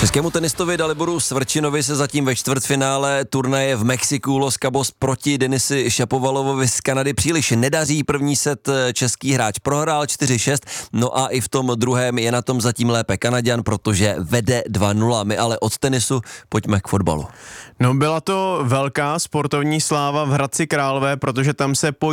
Českému tenistovi Daliboru Svrčinovi se zatím ve čtvrtfinále turnaje v Mexiku Los Cabos proti Denisi Šapovalovovi z Kanady příliš nedaří. První set český hráč prohrál 4-6, no a i v tom druhém je na tom zatím lépe Kanaďan, protože vede 2-0. My ale od tenisu pojďme k fotbalu. No, byla to velká sportovní sláva v Hradci Králové, protože tam se po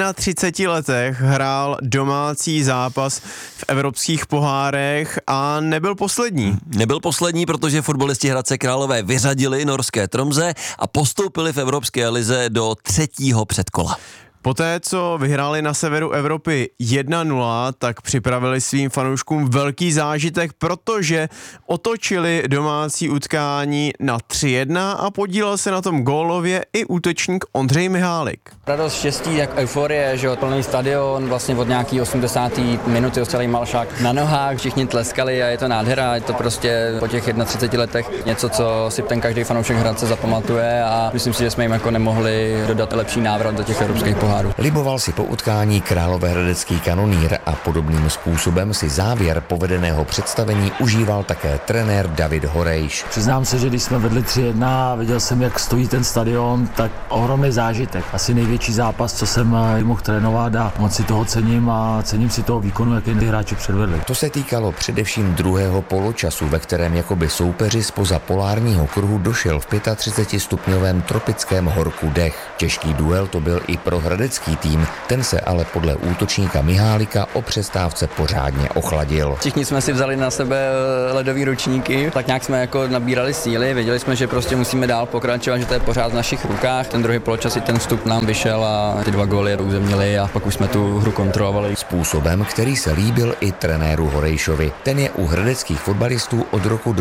31 letech hrál domácí zápas v evropských pohárech a nebyl poslední. Nebyl poslední, protože fotbalisti Hradce Králové vyřadili norské Tromsø a postoupili v Evropské lize do třetího předkola. Poté, co vyhráli na severu Evropy 1-0, tak připravili svým fanouškům velký zážitek, protože otočili domácí utkání na 3-1 a podílel se na tom gólově i útočník Ondřej Mihálik. Radost, štěstí, jak euforie, že plný stadion, vlastně od nějaký 80. minuty celý Malšák na nohách, všichni tleskali a je to nádhera, je to prostě po těch 31 letech něco, co si ten každý fanoušek Hradce zapamatuje a myslím si, že jsme jim jako nemohli dodat lepší návrat do těch evropských pohárů. Liboval si po utkání královéhradecký kanonýr a podobným způsobem si závěr povedeného představení užíval také trenér David Horejš. Přiznám se, že když jsme vedli 3-1 a viděl jsem, jak stojí ten stadion, tak ohromný zážitek. Asi největší zápas, co jsem mohl trénovat a moc si toho cením a cením si toho výkonu, jaký ty hráči předvedli. To se týkalo především druhého poločasu, ve kterém jakoby soupeři spoza polárního kruhu došel v 35stupňovém tropickém horku dech. Těžký duel to byl i pro hradecký tým, ten se ale podle útočníka Mihálika o přestávce pořádně ochladil. Všichni jsme si vzali na sebe ledový ručníky, tak nějak jsme jako nabírali síly, věděli jsme, že prostě musíme dál pokračovat, že to je pořád v našich rukách. Ten druhý poločas i ten vstup nám vyšel a ty 2 góly uzemnili a pak už jsme tu hru kontrolovali. Způsobem, který se líbil i trenéru Horejšovi. Ten je u hradeckých fotbalistů od roku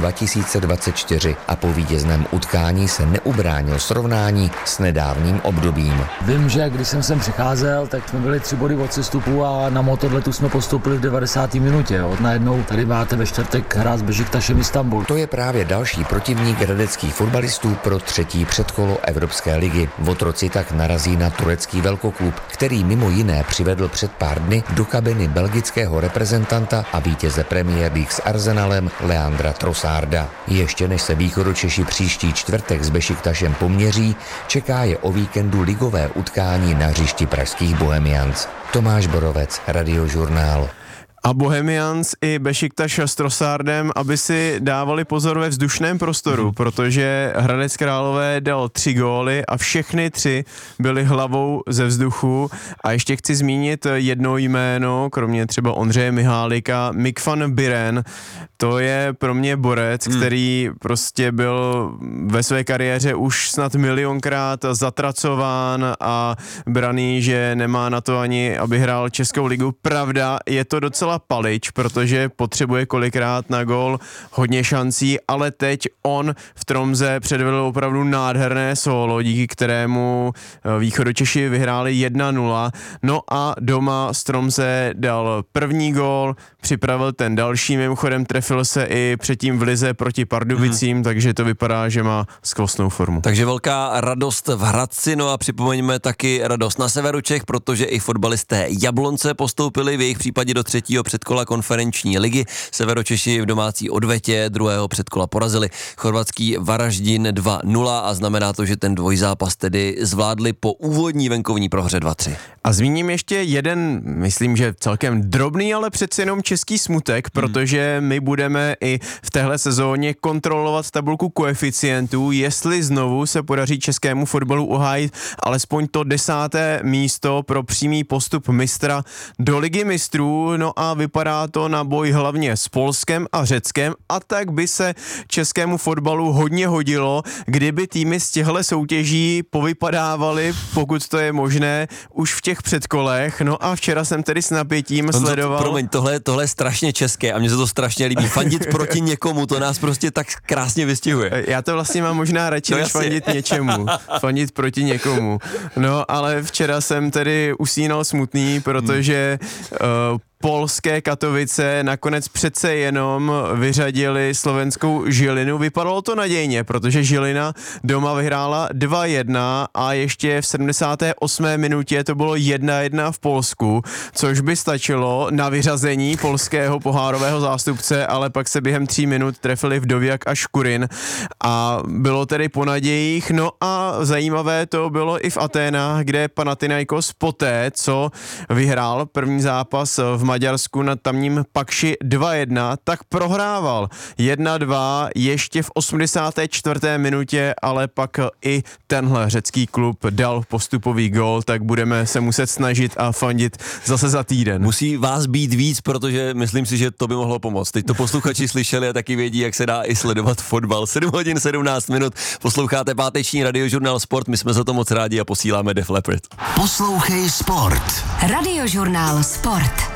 2024 a po vítězném utkání se neubránil srovnání s nedávným obdobím. Vím, že když jsem sem přicházel, tak jsme byli 3 body od sestupu a na Motorletu jsme postoupili v 90. minutě. Najednou tady máte ve čtvrtek hrát s Bešiktašem Istanbul. To je právě další protivník hradeckých fotbalistů pro třetí předkolo Evropské ligy. Votroci tak narazí na turecký velkoklub, který mimo jiné přivedl před pár dny do kabiny belgického reprezentanta a vítěze Premier League s Arsenalem Leandra Trossarda. Ještě než se východočeši příští čtvrtek s Bešiktašem poměří, čeká je o víkendu ligové utkání na hřišti pražských Bohemians. Tomáš Borovec, Radiožurnál. A Bohemians i Bešiktaš s Trossardem, aby si dávali pozor ve vzdušném prostoru, protože Hradec Králové dal 3 góly a všechny 3 byly hlavou ze vzduchu. A ještě chci zmínit jedno jméno, kromě třeba Ondřeje Mihálika, Mick van Buren. To je pro mě borec, který prostě byl ve své kariéře už snad milionkrát zatracován a braný, že nemá na to ani, aby hrál Českou ligu. Pravda, je to docela palič, protože potřebuje kolikrát na gól hodně šancí, ale teď on v Tromsø předvedl opravdu nádherné solo, díky kterému východočeši vyhráli 1-0. No a doma z Tromsø dal první gól, připravil ten další, mimochodem trefil se i předtím v lize proti Pardubicím, takže to vypadá, že má skvostnou formu. Takže velká radost v Hradci, no a připomeňme taky radost na severu Čech, protože i fotbalisté Jablonce postoupili v jejich případě do třetího předkola konferenční ligy. Severočeši v domácí odvetě druhého předkola porazili chorvatský Varaždin 2-0 a znamená to, že ten dvojzápas tedy zvládli po úvodní venkovní prohře 2-3. A zmíním ještě jeden, myslím, že celkem drobný, ale přeci jenom český smutek, protože my budeme i v téhle sezóně kontrolovat tabulku koeficientů, jestli znovu se podaří českému fotbalu uhájit alespoň to 10. místo pro přímý postup mistra do ligy mistrů. No a vypadá to na boj hlavně s Polskem a Řeckem a tak by se českému fotbalu hodně hodilo, kdyby týmy z těchto soutěží povypadávaly, pokud to je možné, už v těch předkolech. No a včera jsem tedy s napětím sledoval. Promiň, tohle je strašně české a mně se to strašně líbí. Fandit proti někomu, to nás prostě tak krásně vystihuje. Já to vlastně mám možná radši, než fandit něčemu. Fandit proti někomu. No ale včera jsem tedy usínal smutný, protože polské Katovice nakonec přece jenom vyřadili slovenskou Žilinu. Vypadalo to nadějně, protože Žilina doma vyhrála 2-1 a ještě v 78. minutě to bylo 1-1 v Polsku, což by stačilo na vyřazení polského pohárového zástupce, ale pak se během 3 minut trefili Vdověk a Škurin a bylo tedy po nadějích. No a zajímavé to bylo i v Aténách, kde Panathinaikos poté, co vyhrál první zápas v Maďarsku nad tamním Pakši 2-1, tak prohrával 1-2 ještě v 84. minutě, ale pak i tenhle řecký klub dal postupový gól, tak budeme se muset snažit a fandit zase za týden. Musí vás být víc, protože myslím si, že to by mohlo pomoct. Teď to posluchači slyšeli a taky vědí, jak se dá i sledovat fotbal. 7 hodin 17 minut, posloucháte páteční Radiožurnál Sport, my jsme za to moc rádi a posíláme Def Leppard. Poslouchej Sport. Radiožurnál Sport.